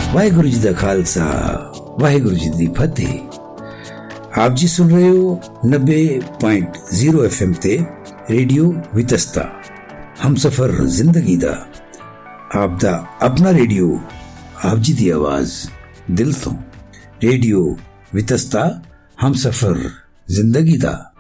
ਵਾਹਿਗੁਰੂ ਜੀ ਦਾ ਖਾਲਸਾ, ਵਾਹਿਗੁਰੂ ਜੀ ਦੀ ਫਤਿਹ। ਆਪ ਜੀ ਸੁਣ ਰਹੇ ਹੋ 90.0 FM ਤੇ ਰੇਡੀਓ ਵਿਤਸਤਾ, ਹਮਸਫਰ ਜ਼ਿੰਦਗੀ ਦਾ, ਆਪ ਦਾ ਆਪਣਾ ਰੇਡੀਓ, ਆਪ ਜੀ ਦੀ ਆਵਾਜ਼ ਦਿਲ ਤੋਂ। ਰੇਡੀਓ ਵਿਤਸਤਾ, ਹਮਸਫਰ ਜ਼ਿੰਦਗੀ ਦਾ।